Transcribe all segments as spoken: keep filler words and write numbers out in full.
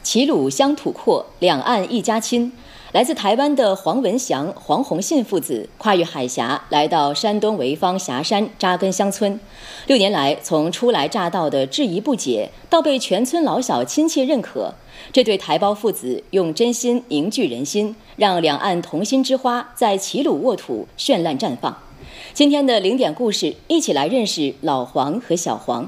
齐鲁乡土阔，两岸一家亲。来自台湾的黄文祥、黄宏信父子跨越海峡，来到山东潍坊峡山扎根乡村。六年来，从初来乍到的质疑不解，到被全村老小亲切认可，这对台胞父子用真心凝聚人心，让两岸同心之花在齐鲁沃土绚烂绽放。今天的零点故事，一起来认识老黄和小黄。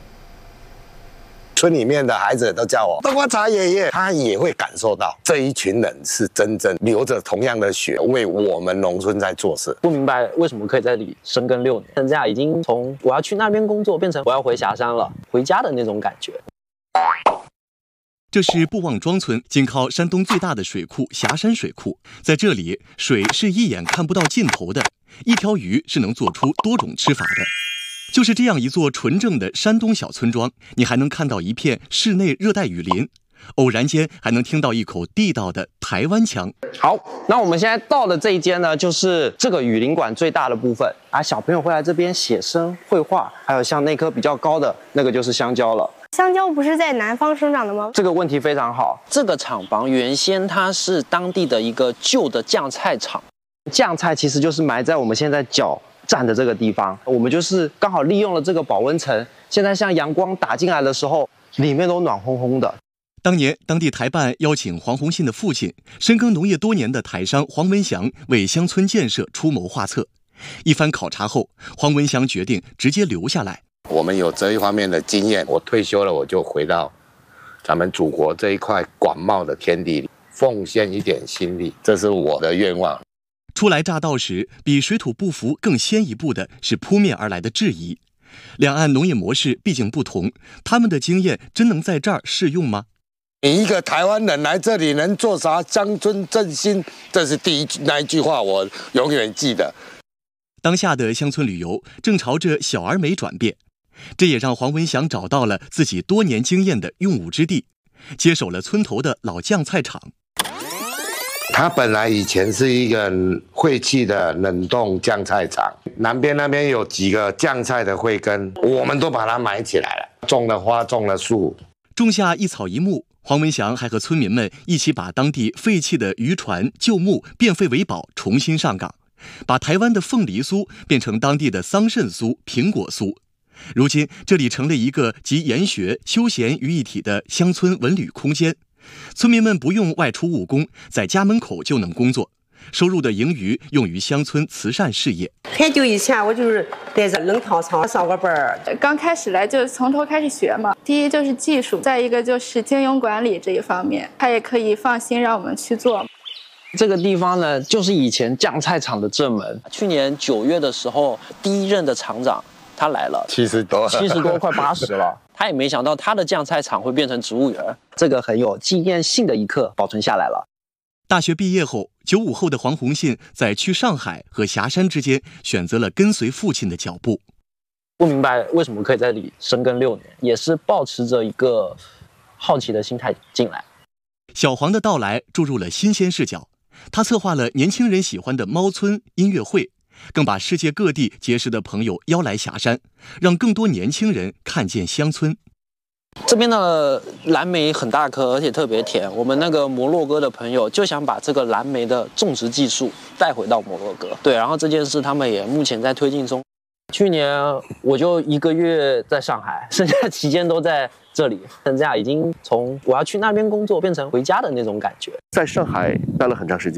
村里面的孩子都叫我冬瓜茶爷爷，他也会感受到这一群人是真正流着同样的血，为我们农村在做事。 不明白为什么可以在这里深耕六年，现在已经从我要去那边工作，变成我要回峡山了，回家的那种感觉。 这是布望庄村，紧靠山东最大的水库峡山水库。在这里，水是一眼看不到尽头的，一条鱼是能做出多种吃法的。就是这样一座纯正的山东小村庄，你还能看到一片室内热带雨林，偶然间还能听到一口地道的台湾腔。 好，那我们现在到的这一间呢，就是这个雨林馆最大的部分啊，小朋友会来这边写生、绘画，还有像那棵比较高的那个就是香蕉了。 香蕉不是在南方生长的吗？ 这个问题非常好。这个厂房原先它是当地的一个旧的酱菜厂，酱菜其实就是埋在我们现在脚站的这个地方，我们就是刚好利用了这个保温层。现在像阳光打进来的时候，里面都暖烘烘的。 当年当地台办邀请黄宏信的父亲，深耕农业多年的台商黄文祥为乡村建设出谋划策。一番考察后，黄文祥决定直接留下来。 我们有这一方面的经验，我退休了，我就回到咱们祖国这一块广袤的天地里，奉献一点心力，这是我的愿望。 初来乍到时，比水土不服更先一步的是扑面而来的质疑。两岸农业模式毕竟不同，他们的经验真能在这儿适用吗？ 你一个台湾人来这里能做啥？乡村振兴，这是第一那一句话，我永远记得。 当下的乡村旅游正朝着小而美转变，这也让黄文祥找到了自己多年经验的用武之地，接手了村头的老酱菜厂。 它本来以前是一个废弃的冷冻酱菜厂，南边那边有几个酱菜的慧根，我们都把它埋起来了，种了花，种了树， 种下一草一木。黄文祥还和村民们一起把当地废弃的渔船旧木变废为宝，重新上岗，把台湾的凤梨酥变成当地的桑葚酥、苹果酥。如今这里成了一个集研学、休闲于一体的乡村文旅空间。村民们不用外出务工，在家门口就能工作，收入的盈余用于乡村慈善事业。 很久以前我就是在这冷烫厂上过班儿， 刚开始来就从头开始学嘛。第一就是技术，再一个就是经营管理这一方面，他也可以放心让我们去做。 这个地方呢，就是以前酱菜厂的正门。去年九月的时候，第一任的厂长他来了， 七十多， 七十多，快八十了。他也没想到他的酱菜厂会变成植物园，这个很有纪念性的一刻保存下来了。 大学毕业后，九五后的黄宏信在去上海和峡山之间选择了跟随父亲的脚步。 不明白为什么可以在这里深耕六年，也是抱持着一个好奇的心态进来。 小黄的到来注入了新鲜视角，他策划了年轻人喜欢的猫村音乐会，更把世界各地结识的朋友邀来峡山，让更多年轻人看见乡村。 这边的蓝莓很大颗，而且特别甜。我们那个摩洛哥的朋友就想把这个蓝莓的种植技术带回到摩洛哥。对，然后这件事他们也目前在推进中。去年我就一个月在上海，剩下期间都在这里。现在已经从我要去那边工作变成回家的那种感觉。 在上海待了很长时间。